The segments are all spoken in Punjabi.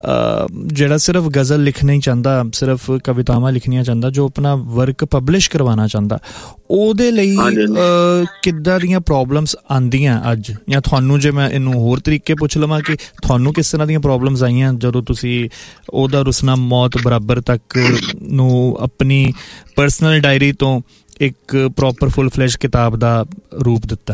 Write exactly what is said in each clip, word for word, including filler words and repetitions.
ਜਿਹੜਾ ਸਿਰਫ ਗਜ਼ਲ ਲਿਖਣਾ ਹੀ ਚਾਹੁੰਦਾ, ਸਿਰਫ ਕਵਿਤਾਵਾਂ ਲਿਖਣੀਆਂ ਚਾਹੁੰਦਾ, ਜੋ ਆਪਣਾ ਵਰਕ ਪਬਲਿਸ਼ ਕਰਵਾਉਣਾ ਚਾਹੁੰਦਾ, ਉਹਦੇ ਲਈ ਕਿੱਦਾਂ ਦੀਆਂ ਪ੍ਰੋਬਲਮਸ ਆਉਂਦੀਆਂ ਅੱਜ? ਜਾਂ ਤੁਹਾਨੂੰ, ਜੇ ਮੈਂ ਇਹਨੂੰ ਹੋਰ ਤਰੀਕੇ ਪੁੱਛ ਲਵਾਂ ਕਿ ਤੁਹਾਨੂੰ ਕਿਸ ਤਰ੍ਹਾਂ ਦੀਆਂ ਪ੍ਰੋਬਲਮਸ ਆਈਆਂ ਜਦੋਂ ਤੁਸੀਂ ਉਹਦਾ ਰੁਸਨਾ ਮੌਤ ਬਰਾਬਰ ਤੱਕ ਨੂੰ ਆਪਣੀ ਪਰਸਨਲ ਡਾਇਰੀ ਤੋਂ ਇੱਕ ਪ੍ਰੋਪਰ ਫੁੱਲ ਫਲੈਸ਼ ਕਿਤਾਬ ਦਾ ਰੂਪ ਦਿੱਤਾ?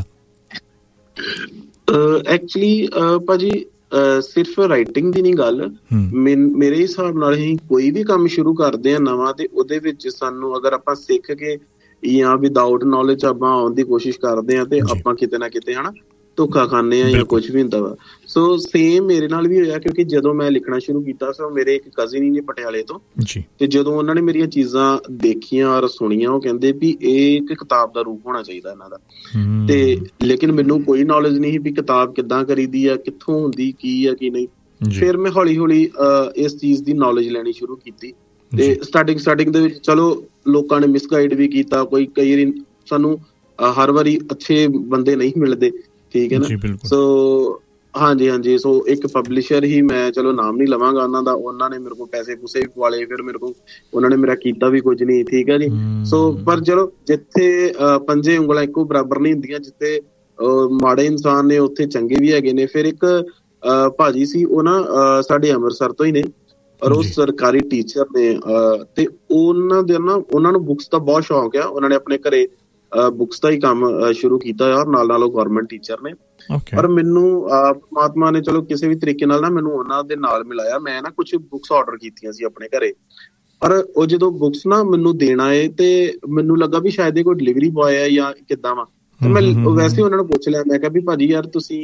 ਐਕਚੁਅਲੀ ਭਾਜੀ ਸਿਰਫ ਰਾਈਟਿੰਗ ਦੀ ਨਹੀਂ ਗੱਲ, ਮੇਰੇ ਹਿਸਾਬ ਨਾਲ ਹੀ ਕੋਈ ਵੀ ਕੰਮ ਸ਼ੁਰੂ ਕਰਦੇ ਆ ਨਵਾਂ, ਤੇ ਉਹਦੇ ਵਿੱਚ ਸਾਨੂੰ ਅਗਰ ਆਪਾਂ ਸਿੱਖ ਕੇ ਜਾਂ ਵਿਦਾਊਟ ਨੌਲੇਜ ਆਪਾਂ ਆਉਣ ਦੀ ਕੋਸ਼ਿਸ਼ ਕਰਦੇ ਹਾਂ ਤੇ ਆਪਾਂ ਕਿਤੇ ਨਾ ਕਿਤੇ ਹਨਾ ਧੋਖਾ ਖਾਂਦੇ ਆ ਜਾਂ ਕੁਛ ਵੀ ਹੁੰਦਾ ਵਾ। ਸੋ ਸੇਮ ਮੇਰੇ ਨਾਲ ਵੀ ਹੋਇਆ, ਕਿਉਂਕਿ ਜਦੋਂ ਮੈਂ ਲਿਖਣਾ ਸ਼ੁਰੂ ਕੀਤਾ ਸੋ ਮੇਰੇ ਇੱਕ ਕਜ਼ਨ ਹੀ ਨੇ ਪਟਿਆਲੇ ਤੋਂ, ਤੇ ਜਦੋਂ ਉਹਨਾਂ ਨੇ ਮੇਰੀਆਂ ਚੀਜ਼ਾਂ ਦੇਖੀਆਂ ਔਰ ਸੁਣੀਆਂ, ਉਹ ਕਹਿੰਦੇ ਵੀ ਇਹ ਇੱਕ ਕਿਤਾਬ ਦਾ ਰੂਪ ਹੋਣਾ ਚਾਹੀਦਾ ਇਹਨਾਂ ਦਾ। ਤੇ ਲੇਕਿਨ ਮੈਨੂੰ ਕੋਈ ਨੌਲੇਜ ਨਹੀਂ ਵੀ ਕਿਤਾਬ ਕਿੱਦਾਂ ਕਰੀਦੀ ਆ, ਕਿੱਥੋਂ ਹੁੰਦੀ, ਕੀ ਆ ਕੀ ਨਹੀਂ। ਫਿਰ ਮੈਂ ਹੌਲੀ ਹੌਲੀ ਇਸ ਚੀਜ਼ ਦੀ ਨੌਲੇਜ ਲੈਣੀ ਸ਼ੁਰੂ ਕੀਤੀ। ਤੇ ਸਟਾਰਟਿੰਗ ਸਟਾਰਟਿੰਗ ਦੇ ਵਿੱਚ ਚਲੋ ਲੋਕਾਂ ਨੇ ਮਿਸਗਾਈਡ ਵੀ ਕੀਤਾ, ਕੋਈ ਕਈ ਵਾਰੀ ਸਾਨੂੰ ਹਰ ਵਾਰੀ ਅੱਛੇ ਬੰਦੇ ਨਹੀਂ ਮਿਲਦੇ, ਠੀਕ ਹੈ ਨਾ। ਸੋ ਹਾਂਜੀ ਹਾਂਜੀ ਸੋ ਇੱਕ ਪਬਲਿਸ਼ਰ ਹੀ, ਮੈਂ ਚਲੋ ਨਾਮ ਨਹੀਂ ਲਵਾਂਗਾ ਉਹਨਾਂ ਦਾ, ਉਹਨਾਂ ਨੇ ਮੇਰੇ ਕੋਲ ਪੈਸੇ ਪੂਸੇ ਵੀ ਪਵਾਲੇ, ਫਿਰ ਮੇਰੇ ਕੋਲ ਉਹਨਾਂ ਨੇ ਮੇਰਾ ਕੀਤਾ ਵੀ ਕੁਝ ਨਹੀਂ, ਠੀਕ ਹੈ ਜੀ। ਸੋ ਪਰ ਚਲੋ ਜਿੱਥੇ ਪੰਜੇ ਉਂਗਲਾਂ ਇੱਕੋ ਬਰਾਬਰ ਨਹੀਂ ਹੁੰਦੀਆਂ, ਜਿੱਥੇ ਮਾੜੇ ਇਨਸਾਨ ਨੇ ਉੱਥੇ ਚੰਗੇ ਵੀ ਹੈਗੇ ਨੇ। ਫਿਰ ਇੱਕ ਭਾਜੀ ਸੀ, ਉਹ ਨਾ ਸਾਡੇ ਅੰਮ੍ਰਿਤਸਰ ਤੋਂ ਹੀ ਨੇ, ਔਰ ਉਹ ਸਰਕਾਰੀ ਟੀਚਰ ਨੇ, ਤੇ ਉਹਨਾਂ ਦੇ ਨਾ ਉਹਨਾਂ ਨੂੰ ਬੁੱਕਸ ਦਾ ਬਹੁਤ ਸ਼ੌਕ ਆ। ਉਹਨਾਂ ਨੇ ਆਪਣੇ ਘਰੇ ਬੁੱਕਸ ਦਾ ਹੀ ਕੰਮ ਸ਼ੁਰੂ ਕੀਤਾ ਔਰ ਨਾਲ ਨਾਲ ਉਹ ਗੌਰਮੈਂਟ ਟੀਚਰ ਨੇ। ਪਰ ਮੈਨੂੰ ਪਰਮਾਤਮਾ ਨੇ ਚਲੋ ਕਿਸੇ ਵੀ ਤਰੀਕੇ ਨਾਲ ਨਾ ਮੈਨੂੰ ਉਹਨਾਂ ਦੇ ਨਾਲ ਮਿਲਾਇਆ। ਮੈਂ ਨਾ ਕੁਛ ਬੁੱਕਸ ਆਰਡਰ ਕੀਤੀਆਂ ਸੀ ਆਪਣੇ ਘਰੇ, ਪਰ ਉਹ ਜਦੋਂ ਬੁੱਕਸ ਨਾ ਮੈਨੂੰ ਦੇਣ ਆਏ ਤੇ ਮੈਨੂੰ ਲੱਗਾ ਵੀ ਸ਼ਾਇਦ ਇਹ ਕੋਈ ਡਿਲੀਵਰੀ ਬੋਏ ਹੈ ਜਾਂ ਕਿੱਦਾਂ ਵਾ। ਤੇ ਮੈਂ ਵੈਸੇ ਉਹਨਾਂ ਨੂੰ ਪੁੱਛ ਲਿਆ, ਮੈਂ ਕਿਹਾ ਵੀ ਭਾਜੀ ਯਾਰ ਤੁਸੀਂ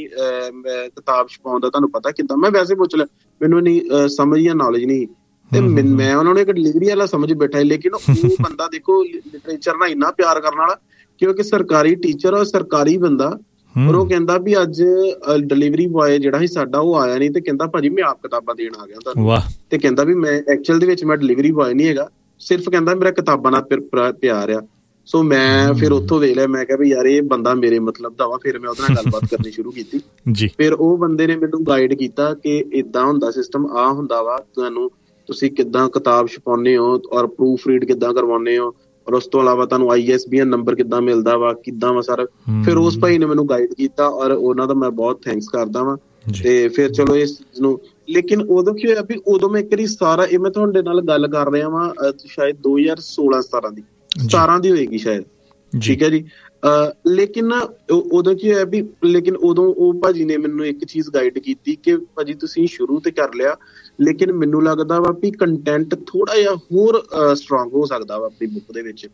ਕਿਤਾਬ ਛਪਾਉਣ ਦਾ ਤੁਹਾਨੂੰ ਪਤਾ ਕਿੱਦਾਂ? ਮੈਂ ਵੈਸੇ ਪੁੱਛ ਲਿਆ, ਮੈਨੂੰ ਇੰਨੀ ਸਮਝ ਜਾਂ ਨੌਲੇਜ ਨਹੀਂ। ਤੇ ਮੈਂ ਉਹਨਾਂ ਨੂੰ ਇੱਕ ਡਿਲੀਵਰੀ ਵਾਲਾ ਸਮਝ ਬੈਠਾ, ਲੇਕਿਨ ਉਹ ਬੰਦਾ ਦੇਖੋ ਲਿਟਰੇਚਰ ਨਾਲ ਇੰਨਾ ਪਿਆਰ ਕਰਨ ਵਾਲਾ, ਕਿਉਂਕਿ ਸਰਕਾਰੀ ਟੀਚਰ ਔਰ ਸਰਕਾਰੀ ਬੰਦਾ, ਔਰ ਉਹ ਕਹਿੰਦਾ ਵੀ ਅੱਜ ਡਿਲੀਵਰੀ ਬੋਏ ਜਿਹੜਾ ਸੀ ਸਾਡਾ ਉਹ ਆਇਆ ਨਹੀਂ, ਤੇ ਕਹਿੰਦਾ ਭਾਜੀ ਮੈਂ ਆਪ ਕਿਤਾਬਾਂ ਦੇਣ ਆ ਗਿਆ ਤੁਹਾਨੂੰ। ਤੇ ਕਹਿੰਦਾ ਵੀ ਮੈਂ ਐਕਚੁਅਲ ਦੇ ਵਿੱਚ ਮੈਂ ਡਿਲੀਵਰੀ ਬੋਏ ਨਹੀਂ ਹੈਗਾ, ਸਿਰਫ ਕਹਿੰਦਾ ਮੇਰਾ ਕਿਤਾਬਾਂ ਨਾਲ ਪਿਆਰ ਆ। ਸੋ ਮੈਂ ਫਿਰ ਉੱਥੋਂ ਵੇਖ ਲਿਆ, ਮੈਂ ਕਿਹਾ ਵੀ ਯਾਰ ਇਹ ਬੰਦਾ ਮੇਰੇ ਮਤਲਬ ਦਾ ਵਾ। ਫਿਰ ਮੈਂ ਉਹਦੇ ਨਾਲ ਗੱਲਬਾਤ ਕਰਨੀ ਸ਼ੁਰੂ ਕੀਤੀ। ਫਿਰ ਉਹ ਬੰਦੇ ਨੇ ਮੈਨੂੰ ਗਾਈਡ ਕੀਤਾ ਕਿ ਏਦਾਂ ਹੁੰਦਾ ਸਿਸਟਮ, ਆਹ ਹੁੰਦਾ ਵਾ, ਤੁਹਾਨੂੰ ਤੁਸੀਂ ਕਿੱਦਾਂ ਕਿਤਾਬ ਛਪਾਉਂਦੇ ਹੋ ਔਰ ਪ੍ਰੂਫ ਰੀਡ ਕਿੱਦਾਂ ਕਰਵਾਉਂਦੇ ਹੋ, ਔਰ ਉਸ ਤੋਂ ਇਲਾਵਾ ਤੁਹਾਨੂੰ I S B N number ਕਿੱਦਾਂ ਮਿਲਦਾ ਵਾ, ਕਿੱਦਾਂ ਵਾ ਸਰ। ਫਿਰ ਉਸ ਭਾਈ ਨੇ ਮੈਨੂੰ ਗਾਈਡ ਕੀਤਾ ਔਰ ਉਹਨਾਂ ਦਾ ਮੈਂ ਬਹੁਤ ਥੈਂਕਸ ਕਰਦਾ ਵਾਂ। ਤੇ ਫਿਰ ਚਲੋ ਇਸ ਚੀਜ਼ ਨੂੰ, ਲੇਕਿਨ ਉਦੋਂ ਕੀ ਹੋਇਆ ਵੀ ਉਦੋਂ ਮੈਂ ਇੱਕ ਵਾਰੀ ਸਾਰਾ ਇਹ ਮੈਂ ਤੁਹਾਡੇ ਨਾਲ ਗੱਲ ਕਰ ਰਿਹਾ ਵਾਂ ਸ਼ਾਇਦ ਦੋ ਹਜ਼ਾਰ ਸੋਲਾਂ ਸਤਾਰਾਂ ਦੀ ਸਤਾਰਾਂ ਦੀ ਹੋਏਗੀ ਸ਼ਾਇਦ, ਠੀਕ ਹੈ ਜੀ। ਲੇਕਿਨ ਉਦੋਂ ਕੀ ਹੋਇਆ ਵੀ, ਲੇਕਿਨ ਉਦੋਂ ਉਹ ਭਾਜੀ ਨੇ ਮੈਨੂੰ ਇੱਕ ਚੀਜ਼ ਗਾਈਡ ਕੀਤੀ ਕਿ ਭਾਜੀ ਤੁਸੀਂ ਸ਼ੁਰੂ ਤੇ ਕਰ ਲਿਆ, ਲੇਕਿਨ ਮੈਨੂੰ ਲੱਗਦਾ ਵਾ ਵੀ ਕੰਟੈਂਟ ਥੋੜਾ ਜਿਹਾ ਹੋਰ ਸਟਰੋਂਗ ਹੋ ਸਕਦਾ ਵਾ ਆਪਣੀ ਬੁੱਕ ਦੇ ਵਿੱਚ।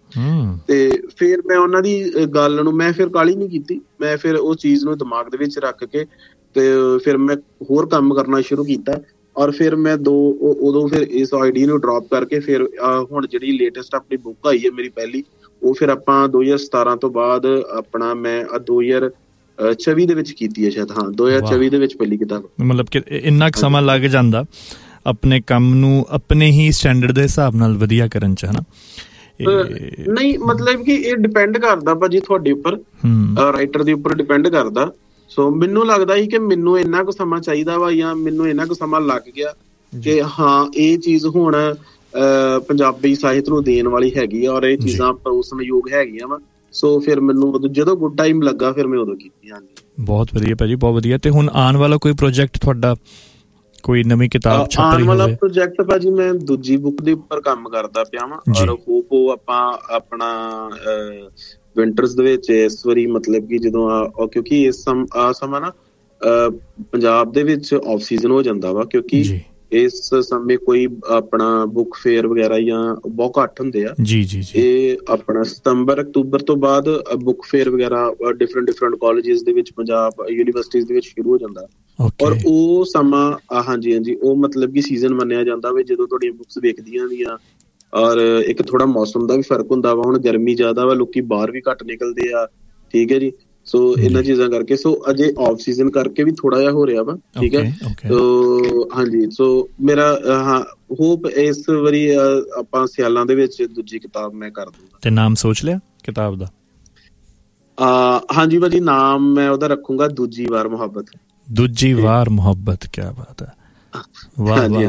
ਤੇ ਫਿਰ ਮੈਂ ਉਹਨਾਂ ਦੀ ਗੱਲ ਨੂੰ ਮੈਂ ਫਿਰ ਕਾਹਲੀ ਨਹੀਂ ਕੀਤੀ, ਮੈਂ ਫਿਰ ਉਹ ਚੀਜ਼ ਨੂੰ ਦਿਮਾਗ ਦੇ ਵਿੱਚ ਰੱਖ ਕੇ ਤੇ ਫਿਰ ਮੈਂ ਹੋਰ ਕੰਮ ਕਰਨਾ ਸ਼ੁਰੂ ਕੀਤਾ। ਔਰ ਫਿਰ ਮੈਂ ਦੋ ਉਦੋਂ ਫਿਰ ਇਸ ਆਈਡੀ ਨੂੰ ਡਰੋਪ ਕਰਕੇ ਫਿਰ ਹੁਣ ਜਿਹੜੀ ਲੇਟੈਸਟ ਆਪਣੀ ਬੁੱਕ ਆਈ ਹੈ ਮੇਰੀ ਪਹਿਲੀ, ਉਹ ਫਿਰ ਆਪਾਂ ਦੋ ਹਜ਼ਾਰ ਸਤਾਰਾਂ ਤੋਂ ਬਾਅਦ ਆਪਣਾ ਮੈਂ ਦੋ ਹਜ਼ਾਰ ਚੌਵੀ ਦੇ ਵਿੱਚ ਕੀਤੀ ਹੈ ਸ਼ਾਇਦ। ਹਾਂ, ਦੋ ਹਜ਼ਾਰ ਚੌਵੀ ਦੇ ਵਿੱਚ ਪਹਿਲੀ ਕਿਤਾਬ। ਮਤਲਬ ਕਿ ਇੰਨਾ ਕੁ ਸਮਾਂ ਲੱਗ ਜਾਂਦਾ ਆਪਣੇ ਕੰਮ ਨੂੰ ਆਪਣੇ ਹੀ ਸਟੈਂਡਰਡ ਦੇ ਹਿਸਾਬ ਨਾਲ ਵਧੀਆ ਕਰਨ ਚ, ਹਨਾ? ਨਹੀਂ ਮਤਲਬ ਕਿ ਇਹ ਡਿਪੈਂਡ ਕਰਦਾ ਭਾਜੀ ਤੁਹਾਡੇ ਉੱਪਰ, ਰਾਈਟਰ ਦੇ ਉੱਪਰ ਡਿਪੈਂਡ ਕਰਦਾ। ਸੋ ਮੈਨੂੰ ਲੱਗਦਾ ਸੀ ਕਿ ਮੈਨੂੰ ਇੰਨਾ ਕੁ ਸਮਾਂ ਚਾਹੀਦਾ ਵਾ, ਜਾਂ ਮੈਨੂੰ ਇੰਨਾ ਕੁ ਸਮਾਂ ਲੱਗ ਗਿਆ ਕਿ ਹਾਂ ਇਹ ਚੀਜ਼ ਹੁਣ ਅਹ ਪੰਜਾਬੀ ਸਾਹਿਤ ਨੂੰ ਦੇਣ ਵਾਲੀ ਹੈਗੀ ਆ ਔਰ ਇਹ ਚੀਜ਼ਾਂ ਭਰੋਸੇਯੋਗ ਹੈਗੀਆਂ ਵਾ। ਸੋ ਫਿਰ ਮੈਨੂੰ ਜਦੋਂ ਗੁੱਡ ਟਾਈਮ ਲੱਗਾ ਫਿਰ ਮੈਂ ਉਦੋਂ ਕੀਤੀ। ਹਾਂਜੀ, ਬਹੁਤ ਵਧੀਆ ਭਾਜੀ, ਬਹੁਤ ਵਧੀਆ। ਤੇ ਹੁਣ ਆਉਣ ਵਾਲਾ ਕੋਈ ਪ੍ਰੋਜੈਕਟ ਤੁਹਾਡਾ, ਕੋਈ ਨਵੀਂ ਕਿਤਾਬ ਛਪ ਰਹੀ ਹੋਵੇ? ਆਉਣ ਵਾਲਾ ਪ੍ਰੋਜੈਕਟ ਭਾਜੀ ਮੈਂ ਦੂਜੀ ਬੁੱਕ ਦੇ ਉੱਪਰ ਕੰਮ ਕਰਦਾ ਪਿਆ ਵਾਂ, ਔਰ ਹੋਪ ਉਹ ਆਪਾਂ ਆਪਣਾ ਵਿੰਟਰਸ ਦੇ ਵਿੱਚ ਇਸ ਵਾਰੀ ਮਤਲਬ ਕਿ ਜਦੋਂ ਆ, ਕਿਉਂਕਿ ਇਸ ਸਮ ਆ ਸਮਾਂ ਨਾ ਪੰਜਾਬ ਦੇ ਵਿੱਚ ਆਫ ਸੀਜ਼ਨ ਹੋ ਜਾਂਦਾ ਵਾ, ਕਿਉਂਕਿ ਇਸ ਸਮੇਂ ਕੋਈ ਆਪਣਾ ਬੁੱਕ ਫੇਅਰ ਵਗੈਰਾ ਜਾਂ ਬਹੁਤ ਘੱਟ ਹੁੰਦੇ ਆ। ਜੀ ਜੀ ਇਹ ਆਪਣਾ ਸਤੰਬਰ ਅਕਤੂਬਰ ਤੋਂ ਬਾਅਦ ਬੁੱਕ ਫੇਅਰ ਵਗੈਰਾ ਡਿਫਰੈਂਟ ਡਿਫਰੈਂਟ ਕਾਲਜਿਸ ਦੇ ਵਿੱਚ, ਪੰਜਾਬ ਯੂਨੀਵਰਸਿਟੀਜ਼ ਦੇ ਵਿੱਚ ਸ਼ੁਰੂ ਹੋ ਜਾਂਦਾ। ਔਰ ਉਹ ਸਮਾਂ ਹਾਂਜੀ ਹਾਂਜੀ ਉਹ ਮਤਲਬ ਕਿ ਸੀਜ਼ਨ ਮੰਨਿਆ ਜਾਂਦਾ ਵਾ ਜਦੋਂ ਤੁਹਾਡੀਆਂ ਬੁੱਕਸ ਵੇਖਦੀਆਂ ਦੀਆਂ। ਔਰ ਇੱਕ ਥੋੜਾ ਮੌਸਮ ਦਾ ਵੀ ਫਰਕ ਹੁੰਦਾ ਵਾ, ਹੁਣ ਗਰਮੀ ਜ਼ਿਆਦਾ ਵਾ, ਲੋਕੀ ਬਾਹਰ ਵੀ ਘੱਟ ਨਿਕਲਦੇ ਆ, ਠੀਕ ਹੈ ਜੀ। ਸੋ ਇਹਨਾਂ ਚੀਜ਼ਾਂ ਕਰਕੇ, ਸੋ ਅਜੇ ਆਫ ਸੀਜ਼ਨ ਕਰਕੇ ਵੀ ਥੋੜਾ ਜਿਹਾ ਹੋ ਰਿਹਾ ਵਾ, ਠੀਕ ਹੈ। ਸੋ ਹਾਂਜੀ, ਸੋ ਮੇਰਾ ਹਾਂ ਹੋਪ ਇਸ ਵਾਰੀ ਆਪਾਂ ਸਿਆਲਾਂ ਦੇ ਵਿੱਚ ਦੂਜੀ ਕਿਤਾਬ ਮੈਂ ਕਰ ਦੂੰਗਾ। ਤੇ ਨਾਮ ਸੋਚ ਲਿਆ ਕਿਤਾਬ ਦਾ? ਹਾਂਜੀ ਭਾਜੀ, ਨਾਮ ਮੈਂ ਉਹਦਾ ਰੱਖੂੰਗਾ ਦੂਜੀ ਵਾਰ ਮੁਹੱਬਤ। ਦੂਜੀ ਵਾਰ ਮੁਹੱਬਤ, ਕਿਆ ਬਾਤ ਹੈ। ਵਾਹ ਵਾਹ